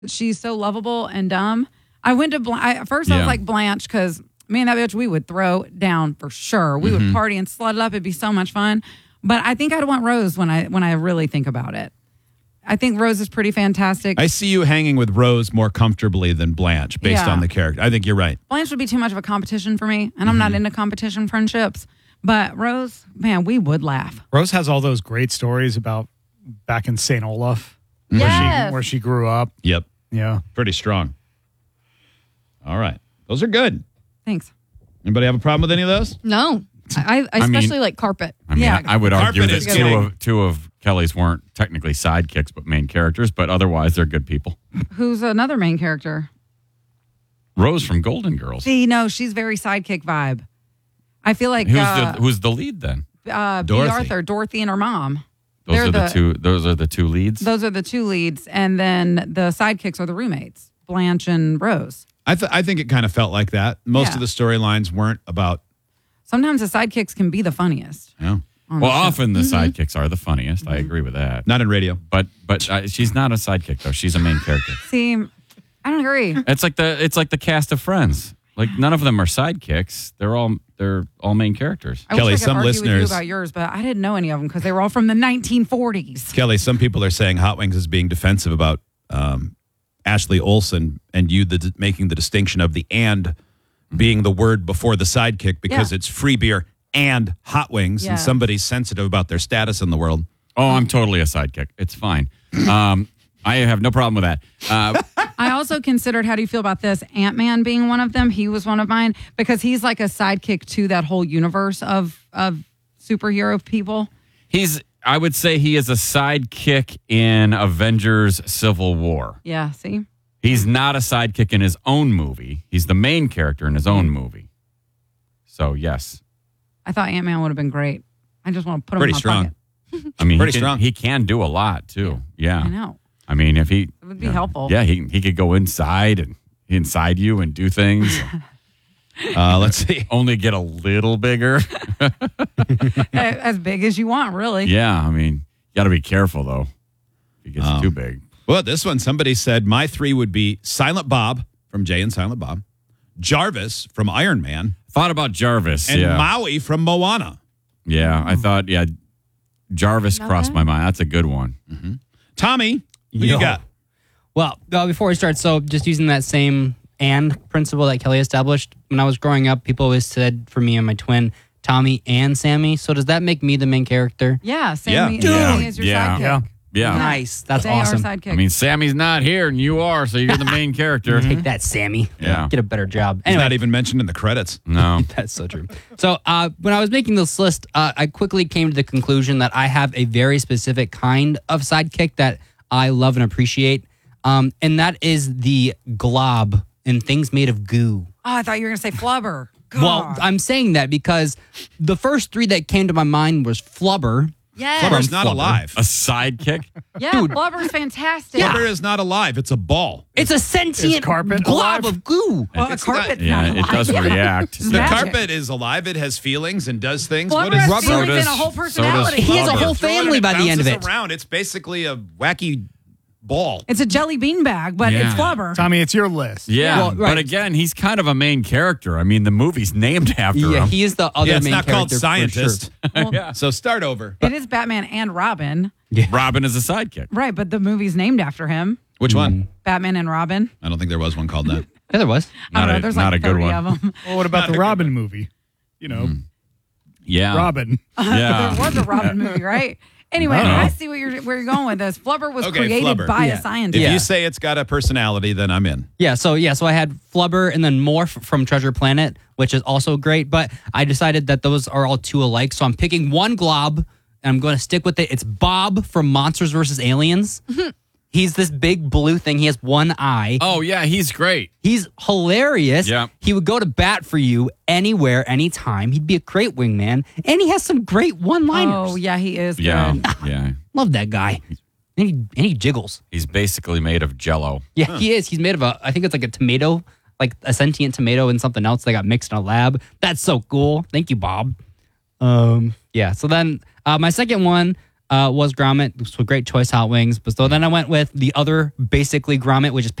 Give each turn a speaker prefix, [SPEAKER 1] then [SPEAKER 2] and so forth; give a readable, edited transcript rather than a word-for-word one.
[SPEAKER 1] She's so lovable and dumb. I went to at first I was like Blanche because me and that bitch we would throw down for sure. We would party and slut it up. It'd be so much fun. But I think I'd want Rose when I really think about it. I think Rose is pretty fantastic.
[SPEAKER 2] I see you hanging with Rose more comfortably than Blanche based on the character. I think you're right.
[SPEAKER 1] Blanche would be too much of a competition for me, and I'm not into competition friendships. But Rose, man, we would laugh.
[SPEAKER 3] Rose has all those great stories about back in St. Olaf, where she grew up.
[SPEAKER 2] Yep.
[SPEAKER 3] Yeah.
[SPEAKER 2] Pretty strong. All right. Those are good.
[SPEAKER 1] Thanks.
[SPEAKER 2] Anybody have a problem with any of those?
[SPEAKER 4] No. I especially like Carpet.
[SPEAKER 5] I mean, I would argue
[SPEAKER 2] Carpet
[SPEAKER 5] that
[SPEAKER 2] is
[SPEAKER 5] two of Kelly's weren't technically sidekicks, but main characters, but otherwise they're good people.
[SPEAKER 1] Who's another main character?
[SPEAKER 5] Rose from Golden Girls.
[SPEAKER 1] See, no, she's very sidekick vibe. I feel like
[SPEAKER 5] Who's the lead then?
[SPEAKER 1] B. Arthur, Dorothy, and her mom.
[SPEAKER 5] Those are the two leads.
[SPEAKER 1] Those are the two leads, and then the sidekicks are the roommates, Blanche and Rose.
[SPEAKER 2] I think it kind of felt like that. Most of the storylines weren't about.
[SPEAKER 1] Sometimes the sidekicks can be the funniest.
[SPEAKER 2] Yeah.
[SPEAKER 5] Well, often the sidekicks are the funniest. I agree with that.
[SPEAKER 2] Not in radio.
[SPEAKER 5] But she's not a sidekick though. She's a main character.
[SPEAKER 1] See, I don't agree.
[SPEAKER 5] It's like the cast of Friends. Like none of them are sidekicks. They're all main characters.
[SPEAKER 2] Kelly,
[SPEAKER 1] I wish I could
[SPEAKER 2] some
[SPEAKER 1] argue
[SPEAKER 2] listeners
[SPEAKER 1] with you about yours, but I didn't know any of them because they were all from the 1940s.
[SPEAKER 2] Kelly, some people are saying Hot Wings is being defensive about Ashley Olsen and you making the distinction of the and being the word before the sidekick because it's free beer and hot wings and somebody's sensitive about their status in the world.
[SPEAKER 5] Oh, I'm totally a sidekick. It's fine. I have no problem with that.
[SPEAKER 1] I also considered, how do you feel about this? Ant-Man being one of them. He was one of mine because he's like a sidekick to that whole universe of superhero people.
[SPEAKER 5] I would say he is a sidekick in Avengers Civil War.
[SPEAKER 1] Yeah, see?
[SPEAKER 5] He's not a sidekick in his own movie. He's the main character in his own movie. So, yes.
[SPEAKER 1] I thought Ant-Man would have been great. I just want to put him
[SPEAKER 2] Pretty
[SPEAKER 1] in my
[SPEAKER 2] strong.
[SPEAKER 1] pocket.
[SPEAKER 5] I mean,
[SPEAKER 2] Pretty strong.
[SPEAKER 5] He can do a lot, too. Yeah.
[SPEAKER 1] I know.
[SPEAKER 5] I mean, if he...
[SPEAKER 1] It would be helpful.
[SPEAKER 5] Yeah, he could go inside you and do things.
[SPEAKER 2] Let's see.
[SPEAKER 5] Only get a little bigger.
[SPEAKER 1] As big as you want, really.
[SPEAKER 5] Yeah, I mean, you got to be careful, though. If he gets too big.
[SPEAKER 2] Well, this one, somebody said my three would be Silent Bob from Jay and Silent Bob, Jarvis from Iron Man,
[SPEAKER 5] Thought about Jarvis.
[SPEAKER 2] and
[SPEAKER 5] yeah.
[SPEAKER 2] Maui from Moana.
[SPEAKER 5] Yeah, I thought, Jarvis crossed my mind. That's a good one.
[SPEAKER 2] Tommy, who you got?
[SPEAKER 6] Well, before we start, so just using that same and principle that Kelly established, when I was growing up, people always said for me and my twin, Tommy and Sammy. So does that make me the main character?
[SPEAKER 1] Yeah, Sammy is your
[SPEAKER 5] Yeah.
[SPEAKER 1] sidekick.
[SPEAKER 5] Yeah.
[SPEAKER 6] Nice. That's
[SPEAKER 1] They
[SPEAKER 6] awesome.
[SPEAKER 1] are sidekick.
[SPEAKER 5] I mean, Sammy's not here and you are, so you're the main character.
[SPEAKER 6] Take that, Sammy.
[SPEAKER 5] Yeah.
[SPEAKER 6] Get a better job.
[SPEAKER 2] He's
[SPEAKER 6] Anyway,
[SPEAKER 2] not even mentioned in the credits.
[SPEAKER 5] No.
[SPEAKER 6] that's so true. So when I was making this list, I quickly came to the conclusion that I have a very specific kind of sidekick that I love and appreciate. And that is the glob in things made of goo.
[SPEAKER 1] Oh, I thought you were going to say Flubber. God.
[SPEAKER 6] Well, I'm saying that because the first three that came to my mind was Flubber.
[SPEAKER 1] yes.
[SPEAKER 2] Flubber's not
[SPEAKER 6] Flubber.
[SPEAKER 2] alive.
[SPEAKER 5] A sidekick?
[SPEAKER 1] Yeah,
[SPEAKER 6] Dude.
[SPEAKER 1] Flubber's fantastic.
[SPEAKER 2] Flubber is not alive. It's a ball.
[SPEAKER 6] It's a sentient
[SPEAKER 3] Is carpet
[SPEAKER 6] glob
[SPEAKER 3] alive?
[SPEAKER 6] of goo.
[SPEAKER 1] Well, a
[SPEAKER 2] It's
[SPEAKER 1] carpet's
[SPEAKER 5] Yeah,
[SPEAKER 1] not
[SPEAKER 5] it does
[SPEAKER 1] alive.
[SPEAKER 5] react.
[SPEAKER 2] The
[SPEAKER 1] Magic.
[SPEAKER 2] carpet is alive. It has feelings and does things.
[SPEAKER 1] Flubber
[SPEAKER 2] What is
[SPEAKER 1] has
[SPEAKER 2] rubber?
[SPEAKER 1] feelings
[SPEAKER 5] So
[SPEAKER 1] and
[SPEAKER 5] does-
[SPEAKER 1] a whole
[SPEAKER 5] so does
[SPEAKER 1] personality.
[SPEAKER 6] He has a
[SPEAKER 5] Flubber.
[SPEAKER 6] whole
[SPEAKER 2] Throw it
[SPEAKER 6] family
[SPEAKER 2] and
[SPEAKER 6] by the end of
[SPEAKER 2] bounces
[SPEAKER 6] it.
[SPEAKER 2] around. It's basically a wacky ball.
[SPEAKER 1] It's a jelly bean bag, but it's
[SPEAKER 5] Yeah.
[SPEAKER 1] Flubber.
[SPEAKER 3] Tommy, it's your list.
[SPEAKER 5] Yeah,
[SPEAKER 6] Well, right.
[SPEAKER 5] but again, he's kind of a main character. I mean, the movie's named after
[SPEAKER 6] Yeah,
[SPEAKER 5] him.
[SPEAKER 6] he is the other
[SPEAKER 2] Yeah, it's
[SPEAKER 6] main
[SPEAKER 2] not
[SPEAKER 6] character.
[SPEAKER 2] called
[SPEAKER 6] for
[SPEAKER 2] Scientist.
[SPEAKER 1] Well,
[SPEAKER 5] Yeah.
[SPEAKER 2] So start over.
[SPEAKER 1] It is Batman and Robin.
[SPEAKER 5] Robin is a sidekick.
[SPEAKER 1] Right, but the movie's named after him.
[SPEAKER 2] Which one?
[SPEAKER 1] Batman and Robin.
[SPEAKER 2] I don't think there was one called that.
[SPEAKER 6] Yeah, there was.
[SPEAKER 1] I don't
[SPEAKER 5] Not
[SPEAKER 1] know.
[SPEAKER 5] a-
[SPEAKER 1] There's
[SPEAKER 5] not
[SPEAKER 1] like
[SPEAKER 5] a good
[SPEAKER 1] 30
[SPEAKER 5] one.
[SPEAKER 1] of them.
[SPEAKER 3] Well, what about the Robin movie? You know,
[SPEAKER 5] Yeah.
[SPEAKER 3] Robin.
[SPEAKER 5] Yeah.
[SPEAKER 1] There was a Robin movie, right? Anyway, I see where you're going with this. Flubber was
[SPEAKER 2] Okay,
[SPEAKER 1] created
[SPEAKER 2] Flubber.
[SPEAKER 1] by
[SPEAKER 6] Yeah.
[SPEAKER 1] a scientist.
[SPEAKER 2] If you say it's got a personality, then I'm in.
[SPEAKER 6] Yeah, so I had Flubber and then Morph from Treasure Planet, which is also great, but I decided that those are all two alike, so I'm picking one glob and I'm going to stick with it. It's Bob from Monsters vs. Aliens. He's this big blue thing. He has one eye.
[SPEAKER 5] Oh, yeah, he's great.
[SPEAKER 6] He's hilarious.
[SPEAKER 5] Yeah.
[SPEAKER 6] He would go to bat for you anywhere, anytime. He'd be a great wingman, and he has some great one-liners.
[SPEAKER 1] Oh, yeah, he is
[SPEAKER 5] Yeah.
[SPEAKER 1] good.
[SPEAKER 5] Yeah.
[SPEAKER 6] Love that guy. And he jiggles.
[SPEAKER 5] He's basically made of Jell-O.
[SPEAKER 6] Yeah, he is. He's made of I think it's like a tomato, like a sentient tomato and something else that got mixed in a lab. That's so cool. Thank you, Bob. Yeah, so then my second one, was grommet. So great choice, hot wings. But so then I went with the other basically grommet, which is